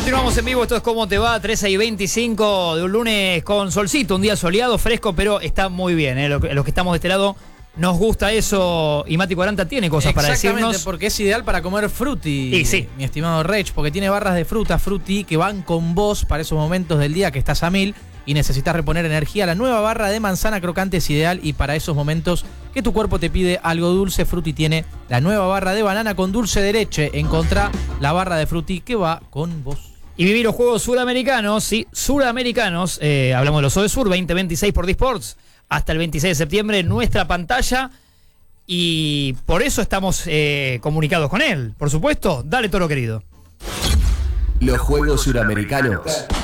Continuamos en vivo, esto es Cómo Te Va, 13:25 de un lunes con solcito, un día soleado, fresco, pero está muy bien, Los que estamos de este lado nos gusta eso y Mati 40 tiene cosas para decirnos. Exactamente, porque es ideal para comer frutti, y sí, mi estimado Rech, porque tiene barras de fruta, frutti, que van con vos para esos momentos del día que estás a mil y necesitas reponer energía. La nueva barra de manzana crocante es ideal y para esos momentos que tu cuerpo te pide algo dulce, Frutti tiene la nueva barra de banana con dulce de leche. Encontrá la barra de Frutti que va con vos. Y vivir los Juegos Suramericanos, sí, Suramericanos, hablamos de los ODESUR 2026 por Disports, hasta el 26 de septiembre, nuestra pantalla, y por eso estamos comunicados con él, por supuesto. Dale, Toro querido. Los Juegos Suramericanos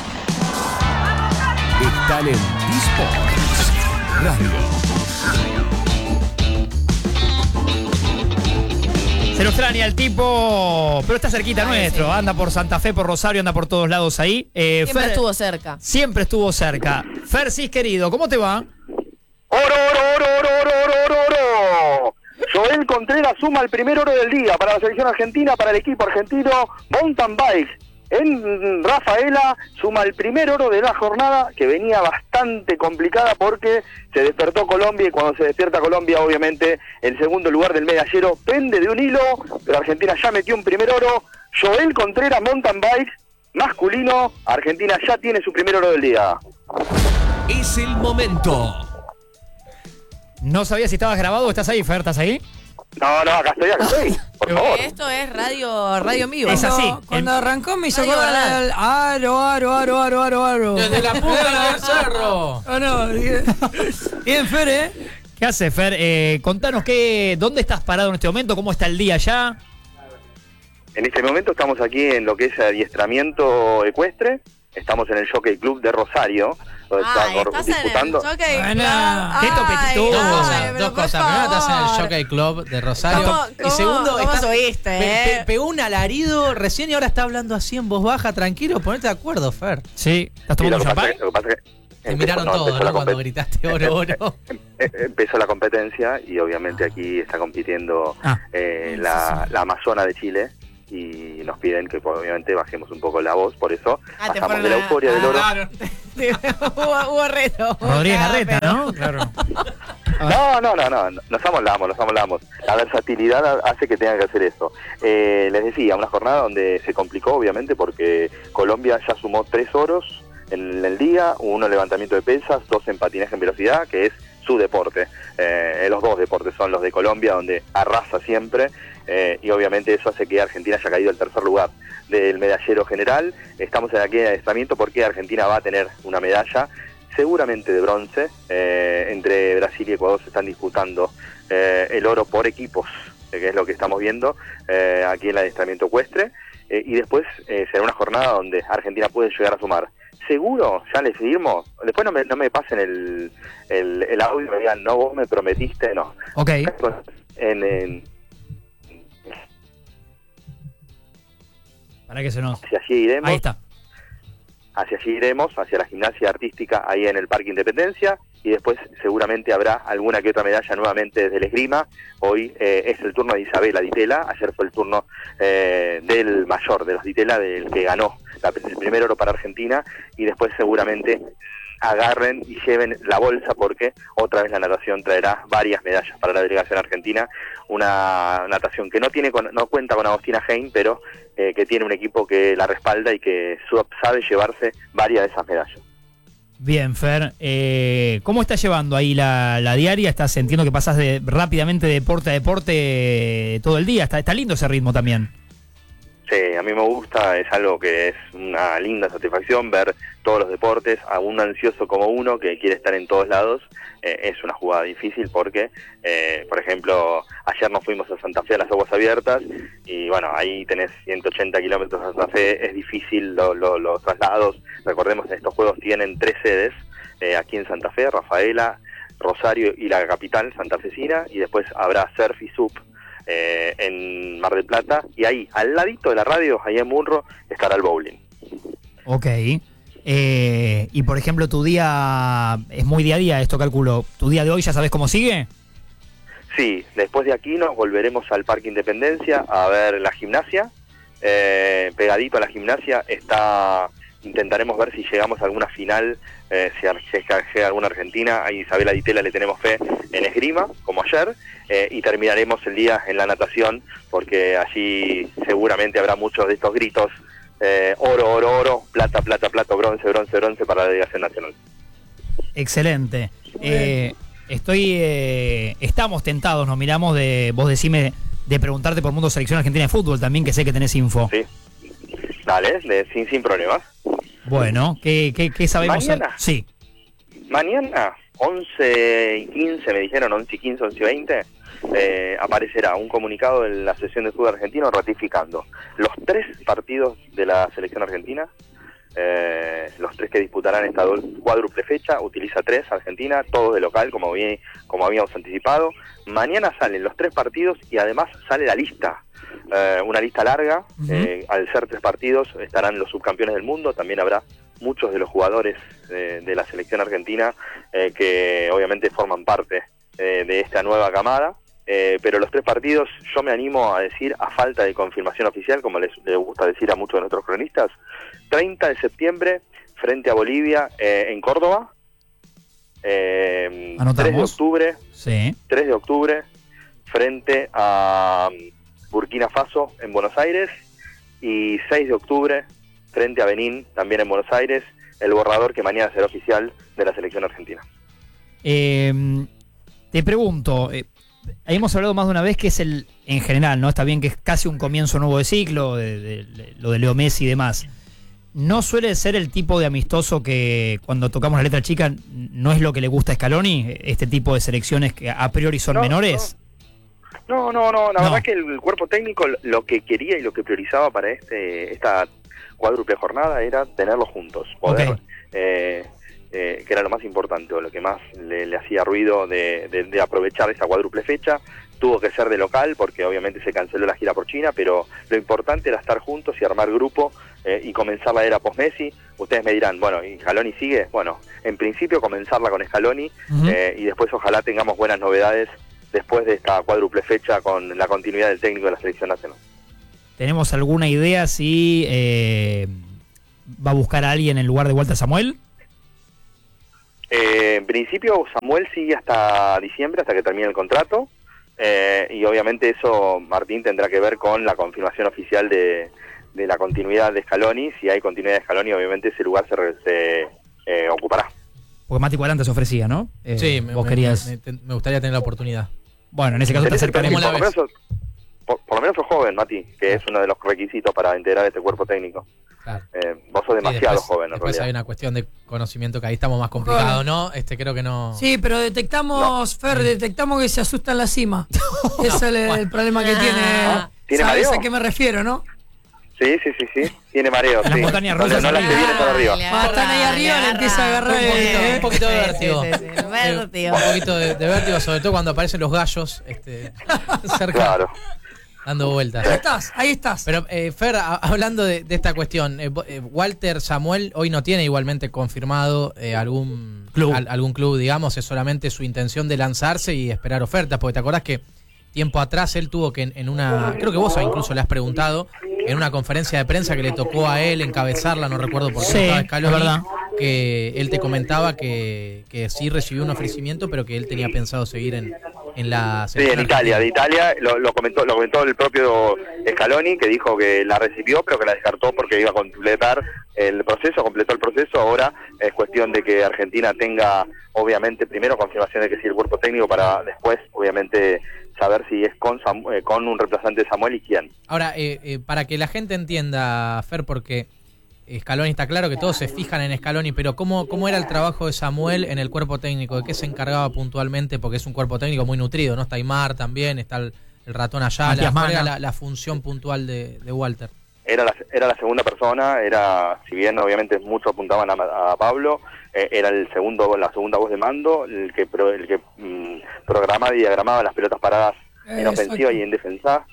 están en Disports Radio. Se lo extraña el tipo, pero está cerquita nuestro. Sí. Anda por Santa Fe, por Rosario, anda por todos lados ahí. Siempre Fer, estuvo cerca. Siempre estuvo cerca. Fer, sí, querido, ¿cómo te va? ¡Oro! Joel Contreras suma el primer oro del día para la selección argentina, para el equipo argentino Mountain Bike. En Rafaela suma el primer oro de la jornada, que venía bastante complicada porque se despertó Colombia, y cuando se despierta Colombia, obviamente el segundo lugar del medallero pende de un hilo, pero Argentina ya metió un primer oro. Joel Contreras Mountain Bike masculino, Argentina ya tiene su primer oro del día. Es el momento. No sabía si estabas grabado o estás ahí, Fer, ¿estás ahí? No, acá estoy, por favor. Esto es radio en vivo. Es así. Cuando arrancó me hizo acordar al aro. Desde la punta del cerro. Oh, no, bien, Fer, ¿Qué hace, Fer? Contanos dónde estás parado en este momento, cómo está el día ya. En este momento estamos aquí en lo que es adiestramiento ecuestre. Estamos en el Jockey Club de Rosario, donde estamos disputando. Bueno, qué topetitud. Dos cosas. Primero estás en el Jockey Club de Rosario. Y segundo, ¿cómo subiste, pegó un alarido recién y ahora está hablando así en voz baja. Tranquilo, ponete de acuerdo, Fer. Sí, ¿estás tomando champán? Lo que pasa es que te miraron todos, ¿no? Cuando gritaste oro. Empezó la competencia y obviamente aquí está compitiendo la Amazona de Chile. Y nos piden que obviamente bajemos un poco la voz, por eso bajamos de la euforia del oro. Hubo reto. Rodríguez Larreta, ¿no? Claro. No, nos amoldamos. La versatilidad hace que tengan que hacer eso. Les decía, una jornada donde se complicó obviamente porque Colombia ya sumó 3 oros en el día, 1 en levantamiento de pesas, 2 en patinaje en velocidad, que es su deporte. Los dos deportes son los de Colombia, donde arrasa siempre. Y obviamente eso hace que Argentina haya caído al tercer lugar del medallero general. Estamos aquí en adiestramiento porque Argentina va a tener una medalla, seguramente de bronce. Entre Brasil y Ecuador se están disputando el oro por equipos, que es lo que estamos viendo aquí en el adiestramiento ecuestre. Y después será una jornada donde Argentina puede llegar a sumar. ¿Seguro? ¿Ya le seguimos? Después no me pasen el audio y me digan, no, vos me prometiste, no. Ok. Para que se nos... Hacia allí iremos. Ahí está. Hacia allí iremos, hacia la gimnasia artística ahí en el Parque Independencia, y después seguramente habrá alguna que otra medalla nuevamente desde el esgrima. Hoy es el turno de Isabela Ditela, ayer fue el turno del mayor de los Ditela, del que ganó el primer oro para Argentina, y después seguramente agarren y lleven la bolsa porque otra vez la natación traerá varias medallas para la delegación argentina. Una natación que no cuenta con Agostina Hein, pero que tiene un equipo que la respalda y que sabe llevarse varias de esas medallas. Bien, Fer, ¿cómo estás llevando ahí la diaria? Entiendo que pasás rápidamente de deporte a deporte todo el día. Está lindo ese ritmo también. Sí, a mí me gusta, es algo que es una linda satisfacción ver todos los deportes. A un ansioso como uno que quiere estar en todos lados, es una jugada difícil porque, por ejemplo, ayer nos fuimos a Santa Fe a las aguas abiertas y bueno, ahí tenés 180 kilómetros a Santa Fe, es difícil los traslados. Recordemos que estos juegos tienen 3 sedes, aquí en Santa Fe, Rafaela, Rosario y la capital santafesina, y después habrá surf y sup en Mar del Plata, y ahí al ladito de la radio, ahí en Munro, estará el bowling. Ok. Y por ejemplo, tu día es muy día a día, esto calculo. ¿Tu día de hoy ya sabes cómo sigue? Sí, después de aquí nos volveremos al Parque Independencia a ver la gimnasia, pegadito a la Gimnasia, intentaremos ver si llegamos a alguna final, si llega alguna Argentina. A Isabela Di Tella le tenemos fe en esgrima, como ayer, y terminaremos el día en la natación, porque allí seguramente habrá muchos de estos gritos, oro, oro, oro, plata, plata, plata, bronce, bronce, bronce para la delegación nacional. Excelente. Estamos tentados, nos miramos vos decime, de preguntarte por Mundo Selección Argentina de Fútbol también, que sé que tenés info. Sí. Dale, sin problemas. Bueno, ¿qué sabemos? ¿Mañana? Sí. Mañana, 11:15, me dijeron, 11:15, 11:20, aparecerá un comunicado de la Asociación de Fútbol Argentino ratificando los 3 partidos de la selección argentina, los 3 que disputarán esta cuádruple fecha. Utiliza 3 Argentina, todos de local, como habíamos anticipado. Mañana salen los 3 partidos y además sale la lista. Una lista larga. Al ser 3 partidos estarán los subcampeones del mundo, también habrá muchos de los jugadores de la selección argentina que obviamente forman parte de esta nueva camada, pero los 3 partidos, yo me animo a decir, a falta de confirmación oficial, como les gusta decir a muchos de nuestros cronistas: 30 de septiembre frente a Bolivia en Córdoba, 3 de octubre, sí. 3 de octubre frente a Burkina Faso en Buenos Aires, y 6 de octubre frente a Benín, también en Buenos Aires, el borrador que mañana será oficial de la selección argentina. Te pregunto, hemos hablado más de una vez que es en general, ¿no? Está bien que es casi un comienzo nuevo de ciclo, lo de Leo Messi y demás. ¿No suele ser el tipo de amistoso que cuando tocamos la letra chica no es lo que le gusta a Scaloni? Este tipo de selecciones que a priori son menores. No, la verdad que el cuerpo técnico lo que quería y lo que priorizaba para esta cuádruple jornada era tenerlos juntos, poder, que era lo más importante, o lo que más le hacía ruido de aprovechar esa cuádruple fecha. Tuvo que ser de local porque obviamente se canceló la gira por China, pero lo importante era estar juntos y armar grupo y comenzar la era post-Messi. Ustedes me dirán, bueno, ¿y Scaloni sigue? Bueno, en principio comenzarla con Scaloni, y después ojalá tengamos buenas novedades después de esta cuádruple fecha con la continuidad del técnico de la selección nacional. ¿Tenemos alguna idea si va a buscar a alguien en lugar de Walter Samuel? En principio Samuel sigue hasta diciembre, hasta que termine el contrato, y obviamente eso, Martín, tendrá que ver con la confirmación oficial de la continuidad de Scaloni. Si hay continuidad de Scaloni, obviamente ese lugar se ocupará. Porque Mati Cuaranta se ofrecía, ¿no? Sí, vos querías... me gustaría tener la oportunidad. Bueno, en ese caso te acercaremos. Por lo menos sos joven, Mati, que es uno de los requisitos para integrar este cuerpo técnico. Claro. Vos sos demasiado joven, en después realidad. hay una cuestión de conocimiento que ahí estamos más complicados, ¿no? Creo que no... Sí, pero detectamos que se asusta en la cima. Ese es el problema que tiene. ¿Tiene ¿Sabes mareo? a qué me refiero, no? Sí. Tiene mareo, Las montañas rusas no las que vienen para arriba. Cuando están ahí arriba le empieza a agarrar un poquito de vértigo. Sí, vértigo. Un poquito de vértigo, sobre todo cuando aparecen los gallos cerca, Claro. dando vueltas. Ahí estás. Pero, Fer, hablando de esta cuestión, Walter Samuel hoy no tiene igualmente confirmado algún club, digamos, es solamente su intención de lanzarse y esperar ofertas, porque te acordás que tiempo atrás él tuvo que en una, creo que vos incluso le has preguntado, en una conferencia de prensa que le tocó a él encabezarla, no recuerdo por qué no estaba Scaloni, verdad, que él te comentaba que sí recibió un ofrecimiento, pero que él tenía pensado seguir en la selección. Sí, en Italia. De Italia lo comentó el propio Scaloni, que dijo que la recibió, pero que la descartó porque iba a completó el proceso. Ahora es cuestión de que Argentina tenga, obviamente, primero confirmación de que sí el cuerpo técnico, para después, obviamente, saber si es con un reemplazante de Samuel y quién. Ahora, para que la gente entienda, Fer, porque Scaloni está claro que todos se fijan en Scaloni, pero ¿cómo era el trabajo de Samuel en el cuerpo técnico? ¿De qué se encargaba puntualmente? Porque es un cuerpo técnico muy nutrido, ¿no? Está Aymar también, está el ratón Ayala. ¿Cuál era la función puntual de Walter? Era la segunda persona, si bien obviamente muchos apuntaban a Pablo, era la segunda voz de mando, el que programaba y diagramaba las pelotas paradas en ofensiva y en defensa,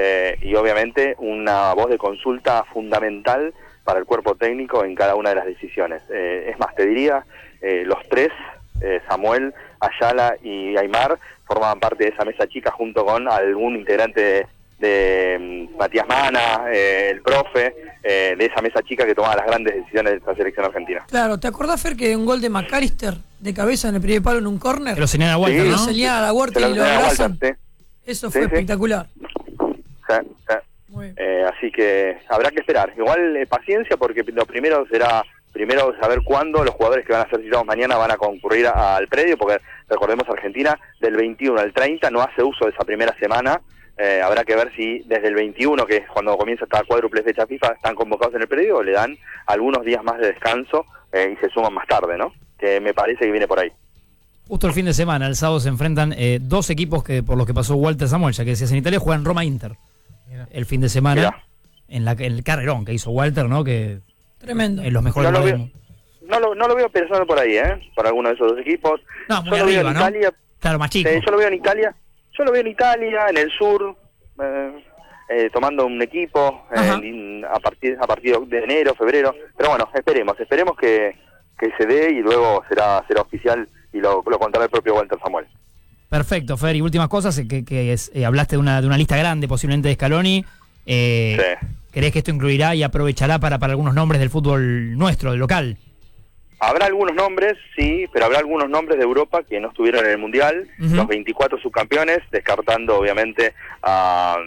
y obviamente una voz de consulta fundamental para el cuerpo técnico en cada una de las decisiones. Es más, te diría, los 3, Samuel, Ayala y Aymar, formaban parte de esa mesa chica junto con algún integrante Matías Mana, el profe, de esa mesa chica que tomaba las grandes decisiones de esta selección argentina. Claro, ¿te acordás, Fer, que un gol de McAllister de cabeza en el primer palo en un córner? Que lo señala a Walter, Sí. ¿no? Lo señala a la Huerta Se y lo señala a abrazan. Walter, Eso Sí, fue sí. espectacular. Sí, sí. Muy bien. Así que habrá que esperar. Igual paciencia, porque lo primero será saber cuándo los jugadores que van a ser citados mañana van a concurrir al predio, porque recordemos, Argentina del 21 al 30 no hace uso de esa primera semana. Habrá que ver si desde el 21, que es cuando comienza esta cuádruple fecha FIFA, están convocados en el predio o le dan algunos días más de descanso y se suman más tarde, ¿no? Que me parece que viene por ahí. Justo el fin de semana, el sábado se enfrentan dos equipos que por los que pasó Walter Samuel, ya que decías en Italia, juegan Roma-Inter. Mira. El fin de semana, Mirá. en el carrerón que hizo Walter, ¿no? Que Tremendo. en los mejores No lo lugares. No lo veo pensando por ahí, por alguno de esos dos equipos. No, muy Yo lo veo arriba, en ¿no? Italia. Claro, más chico. Yo lo veo en Italia. Yo lo veo en Italia, en el sur, tomando un equipo Ajá. a partir de enero, febrero. Pero bueno, esperemos que se dé y luego será oficial y lo contará el propio Walter Samuel. Perfecto, Fer. Y últimas cosas, hablaste de una lista grande, posiblemente de Scaloni. Sí. ¿Crees que esto incluirá y aprovechará para algunos nombres del fútbol nuestro, del local? Habrá algunos nombres, sí, pero habrá algunos nombres de Europa que no estuvieron en el Mundial, Ujú. los 24 subcampeones, descartando obviamente a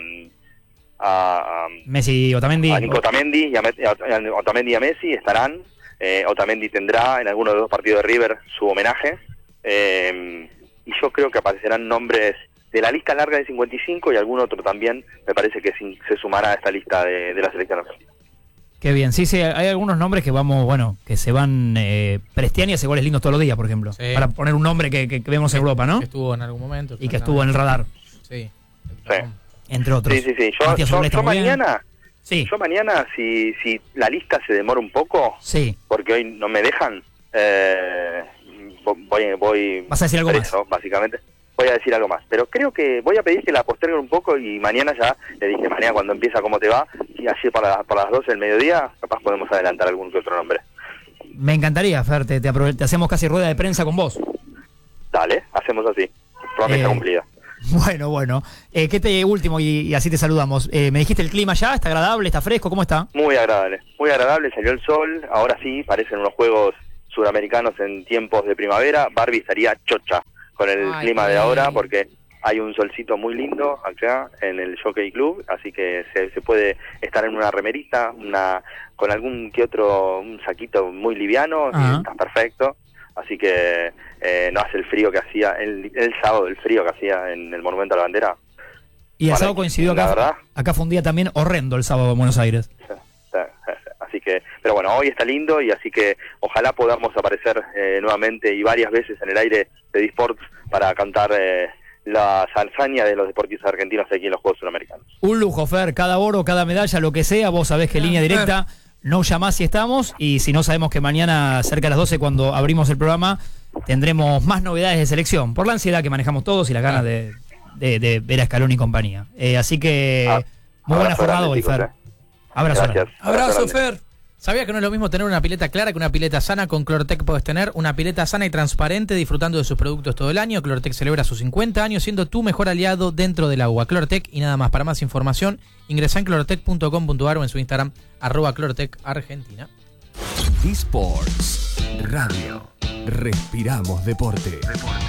Messi, Otamendi. a Nico Otamendi y a Messi estarán. Otamendi tendrá en alguno de los dos partidos de River su homenaje. Y yo creo que aparecerán nombres de la lista larga de 55 y algún otro también, me parece que se sumará a esta lista de la selección argentina. Qué bien. Sí, hay algunos nombres que que se van Prestiani hace goles lindos todos los días, por ejemplo. Sí. Para poner un nombre que vemos en Europa, ¿no? Que estuvo en algún momento. Y que estuvo en el radar, Sí. Sí. entre otros. Sí. Matías Urresta, Yo muy bien. mañana, Sí, si la lista se demora un poco, sí. porque hoy no me dejan, voy Vas a decir algo preso, básicamente. Voy a decir algo más, pero creo que voy a pedir que la posterguen un poco y mañana ya, le dije, mañana cuando empieza ¿Cómo te va? Y así para las 12 del mediodía, capaz podemos adelantar algún que otro nombre. Me encantaría, Fer, te hacemos casi rueda de prensa con vos. Dale, hacemos así, promesa cumplida. Bueno. Último, y así te saludamos. Me dijiste el clima ya, ¿está agradable, está fresco? ¿Cómo está? Muy agradable, salió el sol, ahora sí, parecen unos juegos sudamericanos en tiempos de primavera. Barbie estaría chocha con el clima de ahora, porque hay un solcito muy lindo acá en el Jockey Club, así que se puede estar en una remerita, con algún que otro, un saquito muy liviano, y está perfecto. Así que no hace el frío que hacía el sábado, el frío que hacía en el Monumento a la Bandera. Y el sábado coincidió la verdad. Acá fue un día también horrendo el sábado en Buenos Aires. Así que, pero bueno, hoy está lindo y así que ojalá podamos aparecer nuevamente y varias veces en el aire de Disports para cantar la hazaña de los deportistas argentinos aquí en los Juegos Sudamericanos. Un lujo, Fer, cada oro, cada medalla, lo que sea, vos sabés que línea directa, no llamás si estamos, y si no sabemos que mañana cerca de las 12 cuando abrimos el programa tendremos más novedades de selección, por la ansiedad que manejamos todos y las ganas de ver a Scaloni y compañía. Así que muy buena jornada hoy, Fer. Abrazo. Gracias. Abrazo, grande. Fer. ¿Sabías que no es lo mismo tener una pileta clara que una pileta sana? Con Clortec puedes tener una pileta sana y transparente disfrutando de sus productos todo el año. Clortec celebra sus 50 años siendo tu mejor aliado dentro del agua. Clortec y nada más. Para más información, ingresa en clortec.com.ar o en su Instagram, @clortecargentina. Disports Radio. Respiramos deporte.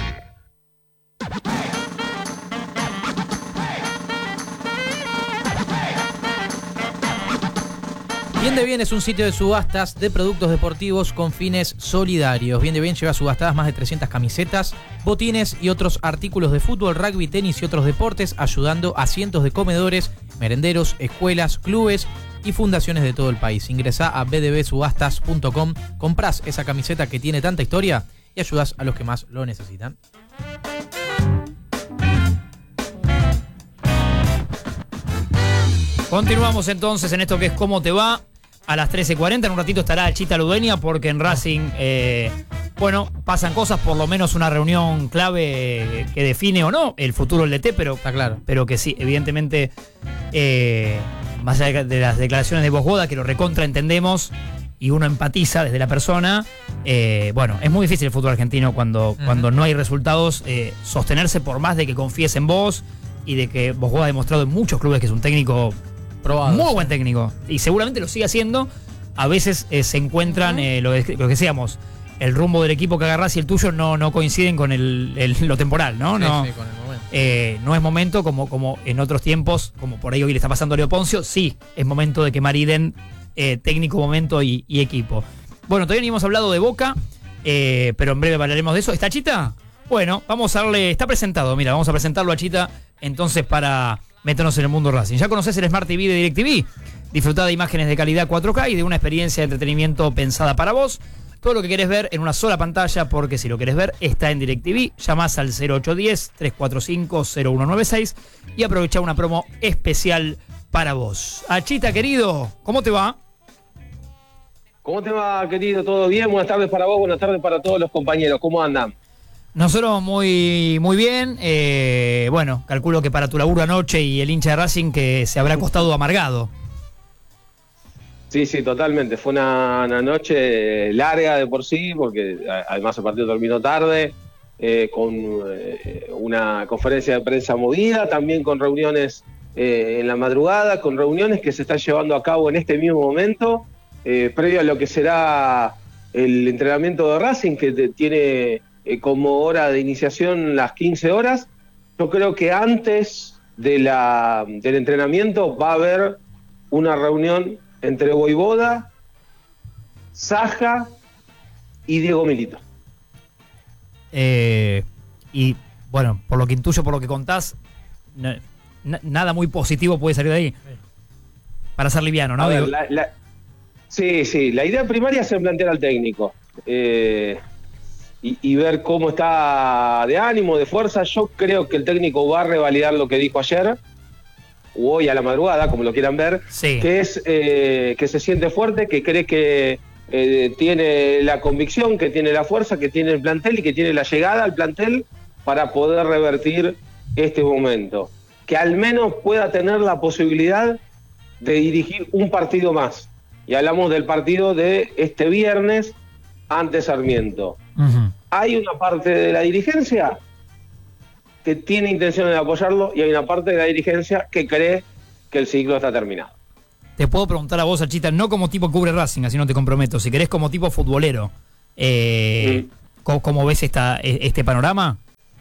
Bien de Bien es un sitio de subastas de productos deportivos con fines solidarios. Bien de Bien lleva subastadas más de 300 camisetas, botines y otros artículos de fútbol, rugby, tenis y otros deportes, ayudando a cientos de comedores, merenderos, escuelas, clubes y fundaciones de todo el país. Ingresá a bdbsubastas.com, comprás esa camiseta que tiene tanta historia y ayudás a los que más lo necesitan. Continuamos entonces en esto que es ¿Cómo te va? A las 13:40, en un ratito estará Chita Ludueña porque en Racing, pasan cosas, por lo menos una reunión clave que define o no el futuro del DT, pero Está claro. pero que sí, evidentemente, más allá de las declaraciones de Bosgoda, que lo recontra entendemos y uno empatiza desde la persona, es muy difícil el fútbol argentino cuando no hay resultados, sostenerse por más de que confíes en vos y de que Bogoa ha demostrado en muchos clubes que es un técnico Probado. muy buen técnico. Y seguramente lo sigue haciendo. A veces se encuentran, lo que decíamos, el rumbo del equipo que agarrás y el tuyo no coinciden con lo temporal, ¿no? Sí, No. sí, con el momento. No es momento como en otros tiempos, como por ahí hoy le está pasando a Leo Poncio, sí, es momento de que mariden técnico, momento y equipo. Bueno, todavía ni hemos hablado de Boca, pero en breve hablaremos de eso. ¿Está Chita? Bueno, vamos a darle, está presentado, mira, vamos a presentarlo a Chita entonces para meternos en el mundo Racing. ¿Ya conoces el Smart TV de DirecTV? Disfrutá de imágenes de calidad 4K y de una experiencia de entretenimiento pensada para vos. Todo lo que querés ver en una sola pantalla, porque si lo querés ver está en DirecTV. Llamás al 0810-345-0196 y aprovechá una promo especial para vos. Achita, querido, ¿cómo te va? ¿Cómo te va, querido? ¿Todo bien? Buenas tardes para vos, buenas tardes para todos los compañeros. ¿Cómo andan? Nosotros muy bien. Bueno, calculo que para tu laburo anoche y el hincha de Racing que se habrá acostado amargado. Sí, totalmente. Fue una noche larga de por sí, porque además el partido terminó tarde, con una conferencia de prensa movida, también con reuniones en la madrugada, con reuniones que se están llevando a cabo en este mismo momento, previo a lo que será el entrenamiento de Racing, que tiene como hora de iniciación las 15 horas. Yo creo que antes del entrenamiento va a haber una reunión entre Voivoda, Saja y Diego Milito. Y bueno, por lo que intuyo, por lo que contás, nada muy positivo puede salir de ahí. Para ser liviano, ¿no? A ver, sí, la idea primaria es plantear al técnico y ver cómo está de ánimo, de fuerza. Yo creo que el técnico va a revalidar lo que dijo ayer, o hoy a la madrugada, como lo quieran ver, sí. Que es que se siente fuerte, que cree que tiene la convicción, que tiene la fuerza, que tiene el plantel y que tiene la llegada al plantel para poder revertir este momento. Que al menos pueda tener la posibilidad de dirigir un partido más. Y hablamos del partido de este viernes ante Sarmiento. Uh-huh. Hay una parte de la dirigencia que tiene intenciones de apoyarlo y hay una parte de la dirigencia que cree que el ciclo está terminado. Te puedo preguntar a vos, Achita, no como tipo cubre Racing, así no te comprometo, si querés como tipo futbolero, ¿cómo ves este panorama?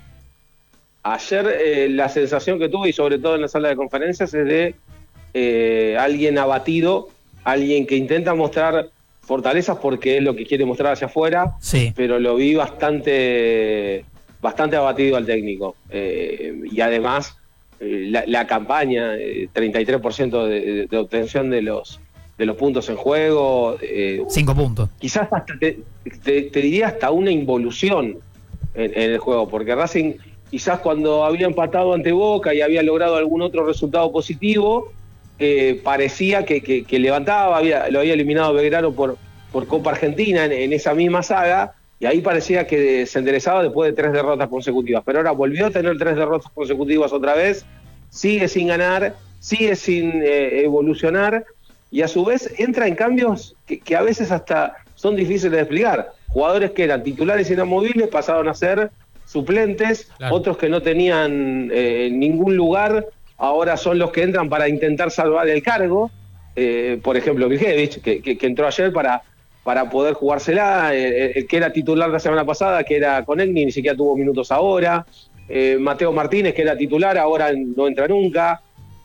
Ayer la sensación que tuve, y sobre todo en la sala de conferencias, es de alguien abatido, alguien que intenta mostrar fortalezas porque es lo que quiere mostrar hacia afuera, sí. Pero lo vi bastante abatido al técnico. Y además la campaña, 33% de obtención de los puntos en juego. 5 puntos. Quizás hasta te diría hasta una involución en el juego, porque Racing quizás cuando había empatado ante Boca y había logrado algún otro resultado positivo, parecía que levantaba, lo había eliminado Belgrano por Copa Argentina en esa misma saga, y ahí parecía que se enderezaba después de 3 derrotas consecutivas, pero ahora volvió a tener 3 derrotas consecutivas otra vez, sigue sin ganar, sigue sin evolucionar, y a su vez entra en cambios que a veces hasta son difíciles de explicar. Jugadores que eran titulares inamovibles pasaron a ser suplentes, claro. Otros que no tenían ningún lugar, ahora son los que entran para intentar salvar el cargo. Por ejemplo, Miljevic, que entró ayer para poder jugársela, el que era titular la semana pasada, que era Conegni, ni siquiera tuvo minutos ahora. Mateo Martínez, que era titular, ahora no entra nunca.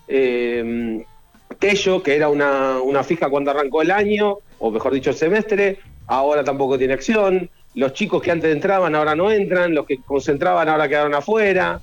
Tello, que era una fija cuando arrancó el año, o mejor dicho el semestre, ahora tampoco tiene acción. Los chicos que antes entraban ahora no entran, los que concentraban ahora quedaron afuera.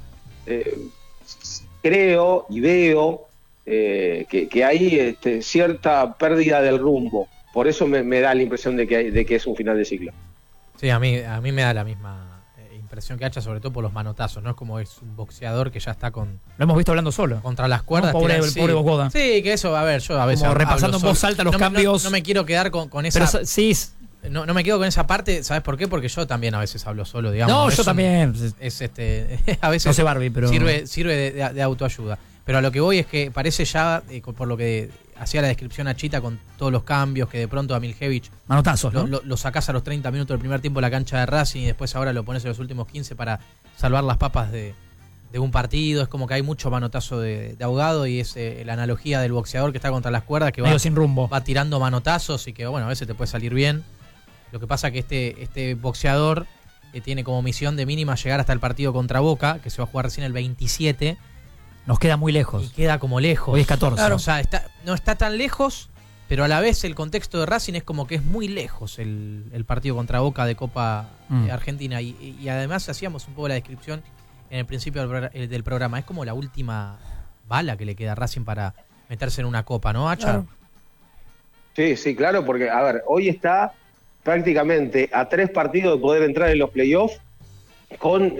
Creo y veo que hay cierta pérdida del rumbo. Por eso me da la impresión de que es un final de ciclo. Sí, a mí me da la misma impresión que Hacha, sobre todo por los manotazos, ¿no? Es como es un boxeador que ya está Lo hemos visto hablando solo. Contra las cuerdas. No, pobre Bogoda. Sí, que eso, a ver, yo a veces como repasando en voz alta los cambios. No me quiero quedar con esa... Pero sí... No me quedo con esa parte, ¿sabes por qué? Porque yo también a veces hablo solo, digamos. No, yo también. A veces no sé Barbie, pero... Sirve de autoayuda. Pero a lo que voy es que parece ya, por lo que hacía la descripción a Chita con todos los cambios, que de pronto a Miljevic... Manotazos, ¿no? Lo sacás a los 30 minutos del primer tiempo de la cancha de Racing y después ahora lo pones en los últimos 15 para salvar las papas de un partido, es como que hay mucho manotazo de ahogado y es la analogía del boxeador que está contra las cuerdas, que Medio sin rumbo. va tirando manotazos y que, bueno, a veces te puede salir bien. Lo que pasa que este boxeador tiene como misión de mínima llegar hasta el partido contra Boca, que se va a jugar recién el 27, Nos queda muy y lejos. queda como lejos. Hoy es 14. Claro. O sea, no está tan lejos, pero a la vez el contexto de Racing es como que es muy lejos el partido contra Boca de Copa Argentina. Y además hacíamos un poco la descripción en el principio del programa. Es como la última bala que le queda a Racing para meterse en una Copa, ¿no, Hacha? Claro. Sí, claro, porque, a ver, hoy está prácticamente a 3 partidos de poder entrar en los playoffs con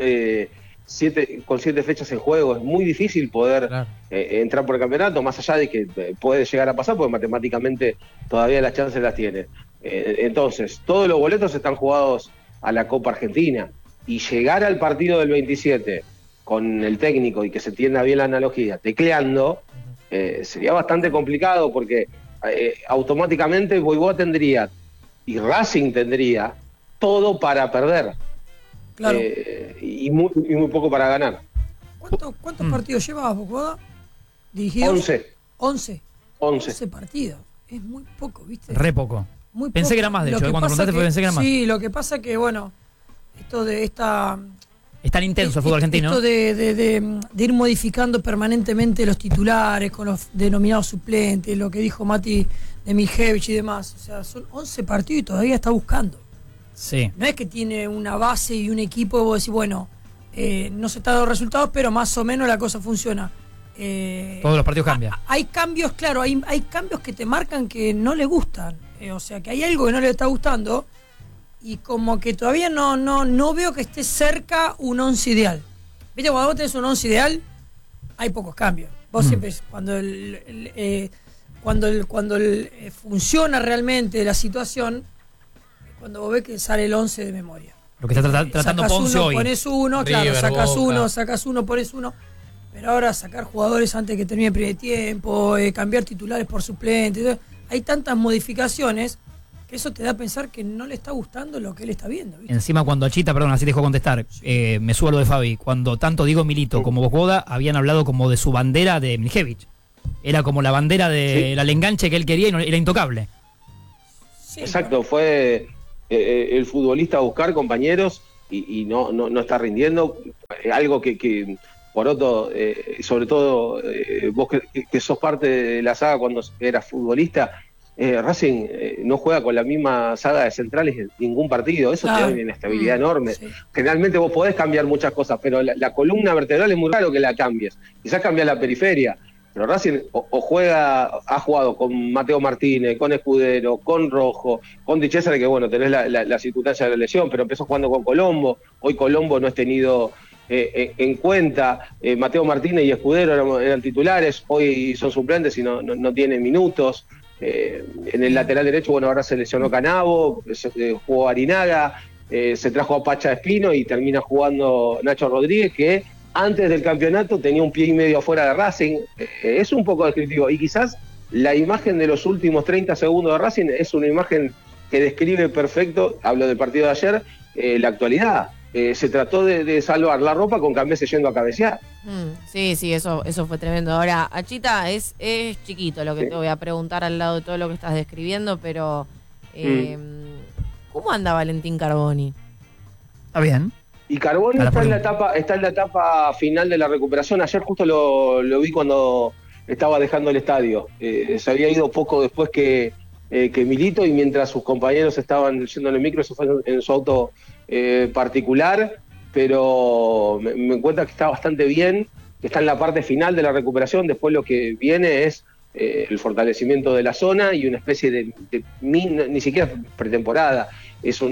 7 fechas en juego. Es muy difícil poder Claro. entrar por el campeonato, más allá de que puede llegar a pasar, porque matemáticamente todavía las chances las tiene. Entonces, todos los boletos están jugados a la Copa Argentina, y llegar al partido del 27 con el técnico y que se entienda bien la analogía, tecleando, sería bastante complicado, porque automáticamente Voivoda tendría y Racing tendría todo para perder, Claro. y muy poco para ganar. ¿Cuántos partidos llevas, Bocoda? ¿Dirigidos? 11. 11 partidos. Es muy poco, ¿viste? Re poco. Muy Pensé poco. que era más, de Lo hecho. que Cuando pasa preguntaste pensé que era más. Sí, lo que pasa que, bueno, esto de esta... Es tan intenso el fútbol argentino. Esto de ir modificando permanentemente los titulares con los denominados suplentes, lo que dijo Mati de Miljevic y demás. O sea, son 11 partidos y todavía está buscando. Sí. No es que tiene una base y un equipo y vos decís, bueno, no se está dando resultados, pero más o menos la cosa funciona. Todos los partidos cambian. Hay cambios, claro, hay cambios que te marcan que no le gustan. O sea, que hay algo que no le está gustando y como que todavía no veo que esté cerca un 11 ideal. ¿Viste? Cuando vos tenés un 11 ideal, hay pocos cambios. Vos siempre, cuando funciona realmente la situación, cuando vos ves que sale el 11 de memoria. Lo que está tratando Sacás Ponce uno, hoy. Pones uno, claro, River, sacás uno, pones uno. Pero ahora sacar jugadores antes que termine el primer tiempo, cambiar titulares por suplentes, hay tantas modificaciones que eso te da a pensar que no le está gustando lo que él está viendo, ¿viste? Encima cuando Achita, perdón, así te dejo contestar, me subo a lo de Fabi, cuando tanto Diego Milito como Bocoda habían hablado como de su bandera de Miljevic. Era como la bandera del enganche que él quería y no, era intocable. Sí, Exacto, fue el futbolista a buscar compañeros y no está rindiendo. Algo que Poroto, sobre todo vos que sos parte de la saga cuando eras futbolista, Racing no juega con la misma saga de centrales en ningún partido. Eso te da una inestabilidad enorme. Sí. Generalmente vos podés cambiar muchas cosas, pero la columna vertebral es muy raro que la cambies. Quizás cambiar la periferia. Pero Racing ha jugado con Mateo Martínez, con Escudero, con Rojo, con Di Cesare, que bueno, tenés la circunstancia de la lesión, pero empezó jugando con Colombo. Hoy Colombo no es tenido en cuenta. Mateo Martínez y Escudero eran titulares, hoy son suplentes y no tienen minutos. En el lateral derecho, bueno, ahora se lesionó Canavo, jugó Arinaga, se trajo a Pacha Espino y termina jugando Nacho Rodríguez, que antes del campeonato tenía un pie y medio afuera de Racing. Es un poco descriptivo y quizás la imagen de los últimos 30 segundos de Racing es una imagen que describe perfecto, hablo del partido de ayer, la actualidad. Se trató de salvar la ropa con Cambese yendo a cabecear. Sí, eso fue tremendo. Ahora, Achita, es chiquito lo que te voy a preguntar al lado de todo lo que estás describiendo, pero ¿cómo anda Valentín Carboni? Está bien. Y Carboni está en la etapa final de la recuperación. Ayer justo lo vi cuando estaba dejando el estadio. Se había ido poco después que Milito, y mientras sus compañeros estaban yendo en el micro, se fue en su auto particular, pero me cuenta que está bastante bien, que está en la parte final de la recuperación. Después lo que viene es el fortalecimiento de la zona y una especie de ni siquiera pretemporada, es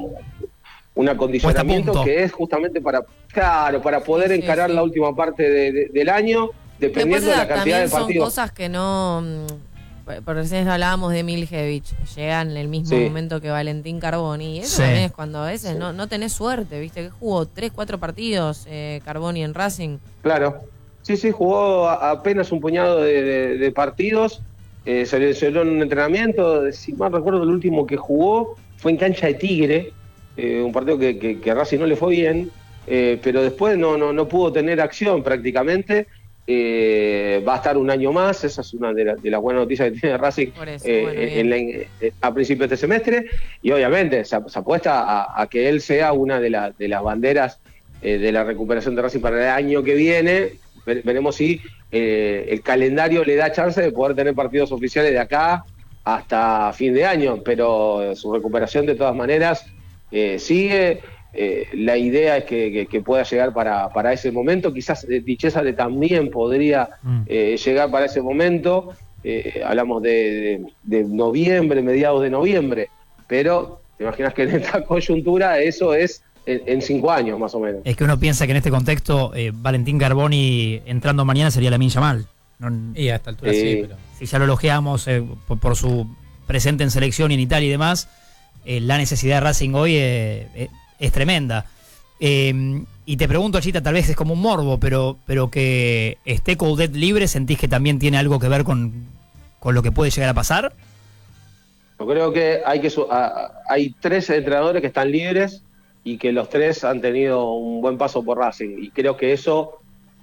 un acondicionamiento que es justamente para poder encarar la última parte del año, dependiendo de la cantidad de partidos. Son cosas que no... Por recién hablábamos de Miljevic, llegan en el mismo momento que Valentín Carboni, y eso también es cuando a veces no tenés suerte, ¿viste? Que jugó 3-4 partidos Carboni en Racing. Claro, sí, jugó apenas un puñado de partidos, se lesionó en un entrenamiento, si mal recuerdo el último que jugó fue en cancha de Tigre, un partido que a Racing no le fue bien, pero después no pudo tener acción prácticamente. Va a estar un año más, esa es una de las buenas noticias que tiene Racing a principios de este semestre, y obviamente se apuesta a que él sea una de las banderas de la recuperación de Racing para el año que viene. Veremos si el calendario le da chance de poder tener partidos oficiales de acá hasta fin de año, pero su recuperación de todas maneras sigue. La idea es que pueda llegar para ese momento. Quizás Di Cesare también podría llegar para ese momento. Hablamos de noviembre, mediados de noviembre, pero te imaginas que en esta coyuntura eso es en 5 años más o menos. Es que uno piensa que en este contexto Valentín Carboni entrando mañana sería Lamine Yamal. Y a esta altura sí, pero... Si ya lo elogiamos por su presente en selección y en Italia y demás, la necesidad de Racing hoy es tremenda. Y te pregunto, Chita, tal vez es como un morbo, pero que esté Coudet libre, ¿sentís que también tiene algo que ver con lo que puede llegar a pasar? Yo creo que hay 3 entrenadores que están libres y que los 3 han tenido un buen paso por Racing, y creo que eso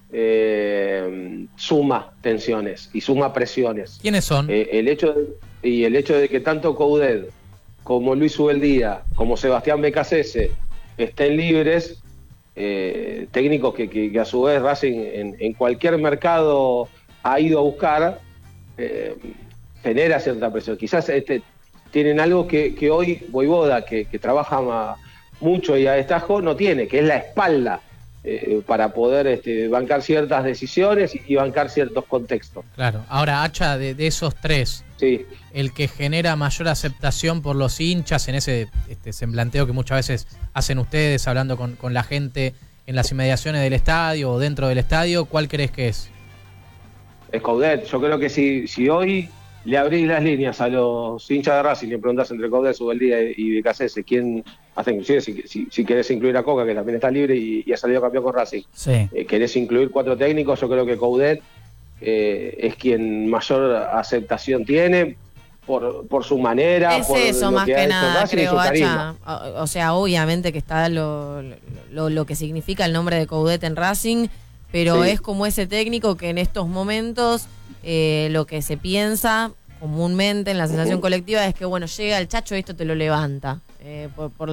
suma tensiones y suma presiones. ¿Quiénes son? El hecho de que tanto Coudet como Luis Ubeldía, como Sebastián Becasese estén libres, técnicos que a su vez Racing en cualquier mercado ha ido a buscar, genera cierta presión. Quizás tienen algo que hoy Vojvoda, que trabaja mucho y a destajo, no tiene, que es la espalda para poder bancar ciertas decisiones y bancar ciertos contextos. Claro. Ahora, Hacha, de esos 3, sí, el que genera mayor aceptación por los hinchas en ese semblanteo que muchas veces hacen ustedes hablando con la gente en las inmediaciones del estadio o dentro del estadio, ¿cuál crees que es? Es Coudet. Yo creo que si hoy le abrís las líneas a los hinchas de Racing y le preguntás entre Coudet, Ubeldía y Becasese quién hace, inclusive si querés incluir a Coca, que también está libre y ha salido campeón con Racing, sí. Querés incluir 4 técnicos, yo creo que Coudet es quien mayor aceptación tiene por su manera. Es por eso lo más que nada, creo, Hacha. O sea, obviamente que está lo que significa el nombre de Coudet en Racing, pero sí, es como ese técnico que en estos momentos lo que se piensa comúnmente en la sensación colectiva es que, bueno, llega el Chacho y esto te lo levanta. Por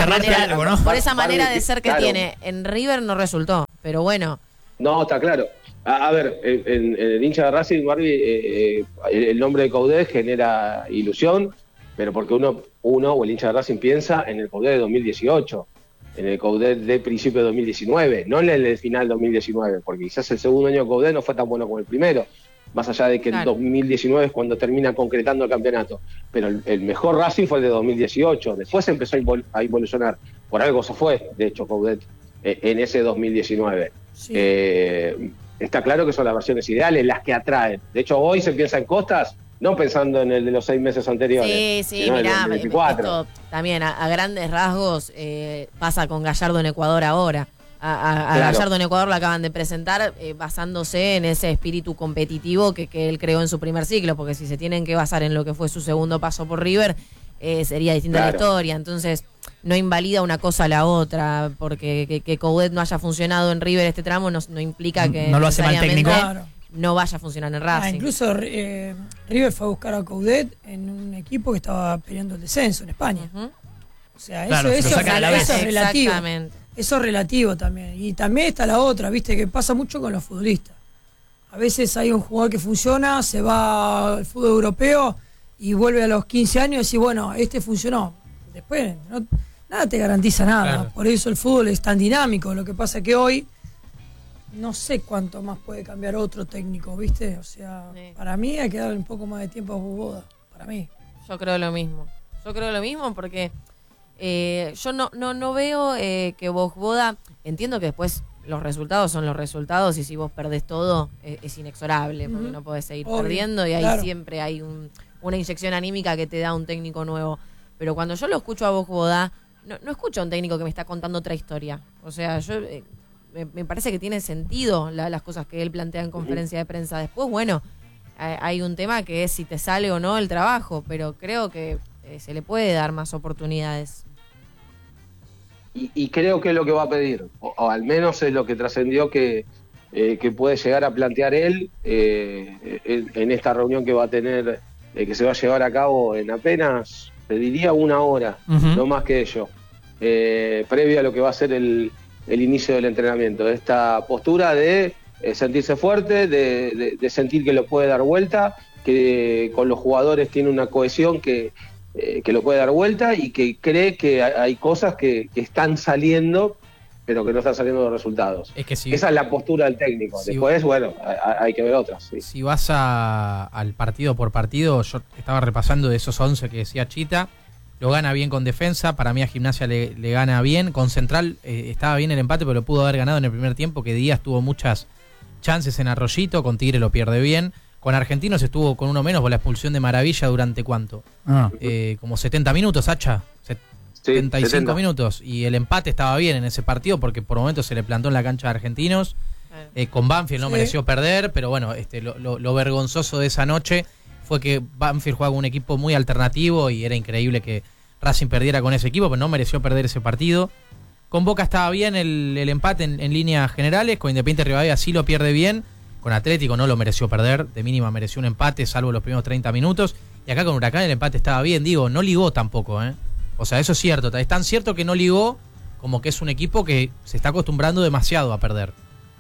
esa manera de ser que claro, tiene. En River no resultó, pero bueno. No, está claro. A ver, en el hincha de Racing, Barbie, el nombre de Coudet genera ilusión, pero porque uno o el hincha de Racing piensa en el Coudet de 2018, en el Coudet de principio de 2019, no en el de final de 2019, porque quizás el segundo año de Coudet no fue tan bueno como el primero, más allá de que claro, el 2019 es cuando termina concretando el campeonato, pero el mejor Racing fue el de 2018, después empezó a involucionar, por algo se fue, de hecho, Coudet en ese 2019. Sí. Está claro que son las versiones ideales, las que atraen. De hecho, hoy se piensa en Costas, no pensando en el de los 6 meses anteriores. Sí, mirá, esto también a grandes rasgos pasa con Gallardo en Ecuador ahora. A claro, Gallardo en Ecuador lo acaban de presentar basándose en ese espíritu competitivo que él creó en su primer ciclo, porque si se tienen que basar en lo que fue su segundo paso por River, sería distinta la historia. Entonces, no invalida una cosa a la otra, porque que Coudet no haya funcionado en River este tramo no implica que no lo hace mal técnico, no vaya a funcionar en Racing. Incluso River fue a buscar a Coudet en un equipo que estaba peleando el descenso en España. O sea, claro, eso es relativo. Exactamente. Eso es relativo también. Y también está la otra, viste, que pasa mucho con los futbolistas. A veces hay un jugador que funciona, se va al fútbol europeo y vuelve a los 15 años y dice, bueno, funcionó. Después, nada te garantiza nada. Claro. Por eso el fútbol es tan dinámico. Lo que pasa es que hoy no sé cuánto más puede cambiar otro técnico, ¿viste? O sea, para mí hay que darle un poco más de tiempo a Vojvoda. Para mí. Yo creo lo mismo porque yo no veo que Vojvoda, entiendo que después los resultados son los resultados y si vos perdés todo es inexorable porque no podés seguir perdiendo y ahí siempre hay una inyección anímica que te da un técnico nuevo. Pero cuando yo lo escucho a Vojvoda, no escucho a un técnico que me está contando otra historia. O sea, yo me parece que tiene sentido las cosas que él plantea en conferencia de prensa. Después, bueno, hay un tema que es si te sale o no el trabajo, pero creo que se le puede dar más oportunidades. y creo que es lo que va a pedir, o al menos es lo que trascendió que puede llegar a plantear él en esta reunión que va a tener, que se va a llevar a cabo en apenas, te diría 1 hora, no más que ello, previo a lo que va a ser el inicio del entrenamiento. Esta postura de sentirse fuerte, de sentir que lo puede dar vuelta, que con los jugadores tiene una cohesión que lo puede dar vuelta y que cree que hay cosas que están saliendo, pero que no están saliendo los resultados. Es que esa es la postura del técnico. Después, bueno, hay que ver otras. Sí. Si vas al partido por partido, yo estaba repasando de esos 11 que decía Chita, lo gana bien con defensa, para mí a Gimnasia le gana bien, con Central estaba bien el empate, pero lo pudo haber ganado en el primer tiempo, que Díaz tuvo muchas chances en Arroyito, con Tigre lo pierde bien. Con Argentinos estuvo con uno menos por la expulsión de Maravilla durante ¿cuánto? Como 70 minutos, Hacha. 75 minutos. Y el empate estaba bien en ese partido porque por momentos se le plantó en la cancha de Argentinos. Con Banfield no mereció perder, pero bueno, lo vergonzoso de esa noche fue que Banfield jugaba con un equipo muy alternativo y era increíble que Racing perdiera con ese equipo, pero no mereció perder ese partido. Con Boca estaba bien el empate en líneas generales, con Independiente Rivadavia sí lo pierde bien. Con Atlético no lo mereció perder, de mínima mereció un empate, salvo los primeros 30 minutos. Y acá con Huracán el empate estaba bien, digo, no ligó tampoco, ¿eh? O sea, eso es cierto, es tan cierto que no ligó como que es un equipo que se está acostumbrando demasiado a perder.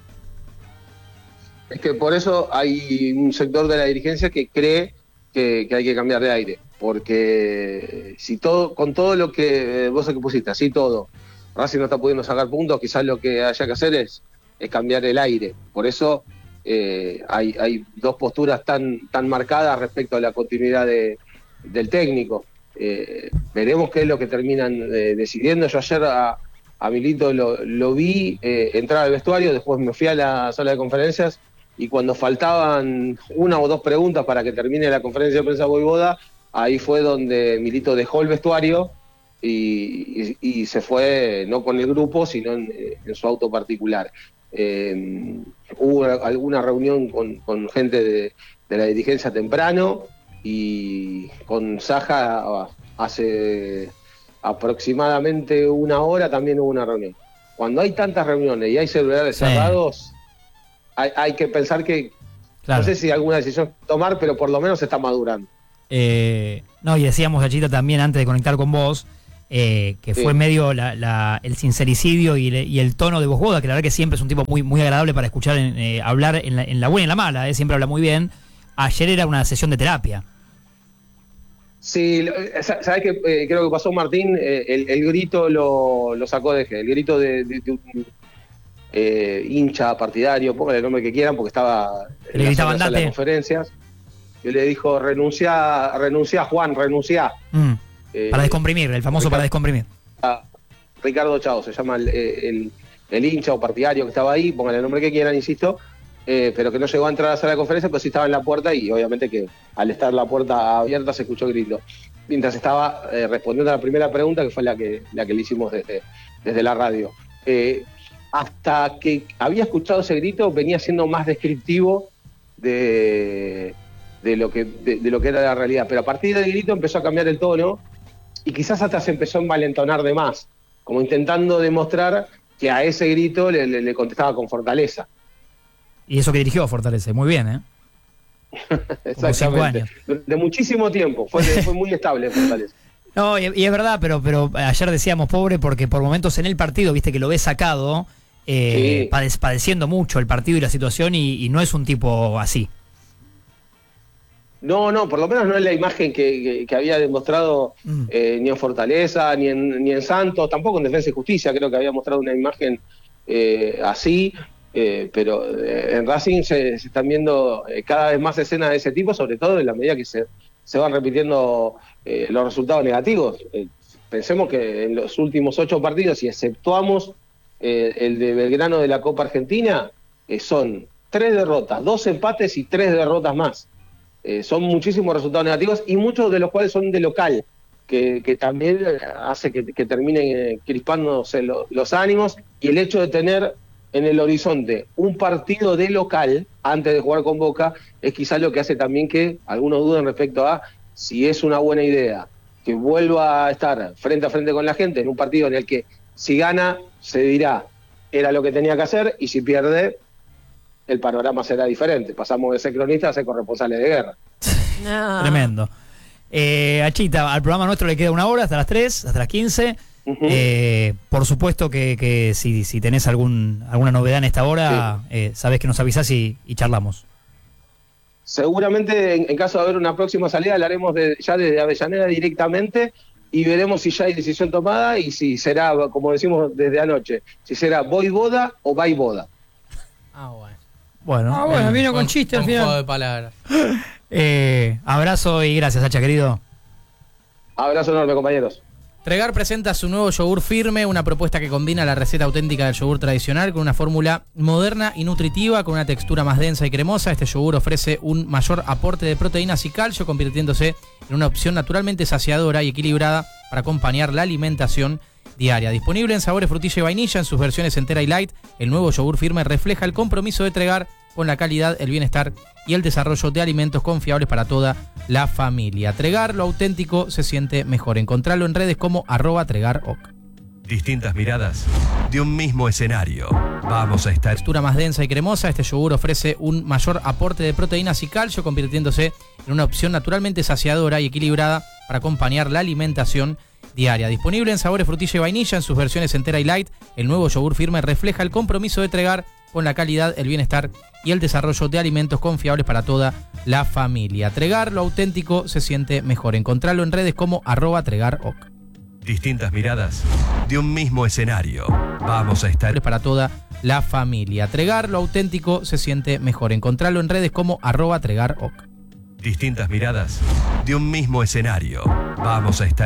Es que por eso hay un sector de la dirigencia que cree que hay que cambiar de aire, porque si con todo lo que vos que pusiste, así todo, Racing no está pudiendo sacar puntos, quizás lo que haya que hacer es cambiar el aire. Por eso hay dos posturas tan marcadas respecto a la continuidad del técnico. Veremos qué es lo que terminan decidiendo. Yo ayer a Milito lo vi entrar al vestuario, después me fui a la sala de conferencias y cuando faltaban 1 o 2 preguntas para que termine la conferencia de prensa Voivoda, ahí fue donde Milito dejó el vestuario y se fue no con el grupo, sino en su auto particular. Hubo alguna reunión con gente de la dirigencia temprano y con Saja hace aproximadamente 1 hora también hubo una reunión. Cuando hay tantas reuniones y hay celulares cerrados, hay que pensar que no sé si alguna decisión tomar, pero por lo menos se está madurando. No, y decíamos, Gachita, también antes de conectar con vos, que fue medio el sincericidio y el tono de Voivoda, que la verdad que siempre es un tipo muy, muy agradable para escuchar hablar en la buena y en la mala, siempre habla muy bien. Ayer era una sesión de terapia. Sí, ¿sabes qué? Creo que pasó Martín, el grito lo sacó de el grito de un hincha partidario, póngale el nombre que quieran, porque estaba en la sala de conferencias. Yo le dijo, renuncia Juan, renuncia. Para descomprimir, el famoso para descomprimir. Ricardo Chao se llama el hincha o partidario que estaba ahí, póngale el nombre que quieran, insisto, pero que no llegó a entrar a la sala de conferencia, pero sí estaba en la puerta y obviamente que al estar la puerta abierta se escuchó el grito. Mientras estaba respondiendo a la primera pregunta, que fue la que le hicimos desde la radio. Hasta que había escuchado ese grito, venía siendo más descriptivo de lo que era la realidad, pero a partir del grito empezó a cambiar el tono y quizás hasta se empezó a envalentonar de más, como intentando demostrar que a ese grito le contestaba con fortaleza. Y eso que dirigió a Fortaleza, muy bien, ¿eh? Exactamente. De muchísimo tiempo, fue muy estable Fortaleza. No, y es verdad, pero ayer decíamos pobre porque por momentos en el partido, viste que lo ves sacado, sí, padeciendo mucho el partido y la situación y no es un tipo así. No, por lo menos no es la imagen que había demostrado ni en Fortaleza, ni en Santos, tampoco en Defensa y Justicia, creo que había mostrado una imagen así, pero en Racing se están viendo cada vez más escenas de ese tipo, sobre todo en la medida que se van repitiendo los resultados negativos. Pensemos que en los últimos 8 partidos, si exceptuamos el de Belgrano de la Copa Argentina, son 3 derrotas, 2 empates y 3 derrotas más. Son muchísimos resultados negativos y muchos de los cuales son de local, que también hace que terminen crispándose los ánimos, y el hecho de tener en el horizonte un partido de local antes de jugar con Boca es quizás lo que hace también que algunos duden respecto a si es una buena idea que vuelva a estar frente a frente con la gente en un partido en el que Si gana, se dirá, era lo que tenía que hacer, y si pierde, el panorama será diferente. Pasamos de ser cronistas a ser corresponsales de guerra. No. Tremendo. Achita, al programa nuestro le queda 1 hora, hasta las 3, hasta las 15. Por supuesto que si tenés alguna novedad en esta hora, sabés que nos avisás y charlamos. Seguramente, en caso de haber una próxima salida, la haremos ya desde Avellaneda directamente, y veremos si ya hay decisión tomada y si será, como decimos desde anoche, si será voivoda o vaivoda. Bueno, vino con chiste al final. Juego de palabras. Abrazo y gracias, Hacha, querido. Abrazo enorme, compañeros. Tregar presenta su nuevo yogur firme, una propuesta que combina la receta auténtica del yogur tradicional con una fórmula moderna y nutritiva, con una textura más densa y cremosa. Este yogur ofrece un mayor aporte de proteínas y calcio, convirtiéndose en una opción naturalmente saciadora y equilibrada para acompañar la alimentación diaria. Disponible en sabores frutilla y vainilla en sus versiones entera y light, el nuevo yogur firme refleja el compromiso de Tregar con la calidad, el bienestar y el desarrollo de alimentos confiables para toda la familia. Tregar, lo auténtico se siente mejor. Encontralo en redes como @TregarOc. Distintas miradas de un mismo escenario. Vamos a estar. Textura más densa y cremosa, este yogur ofrece un mayor aporte de proteínas y calcio, convirtiéndose en una opción naturalmente saciadora y equilibrada para acompañar la alimentación diaria. Disponible en sabores frutilla y vainilla en sus versiones entera y light, el nuevo yogur firme refleja el compromiso de Tregar con la calidad, el bienestar y el desarrollo de alimentos confiables para toda la familia. Tregar, lo auténtico se siente mejor. Encontralo en redes como @TregarOc. Distintas miradas de un mismo escenario. Vamos a estar. Para toda la familia. Tregar, lo auténtico se siente mejor. Encontralo en redes como @TregarOc. Distintas miradas de un mismo escenario. Vamos a estar.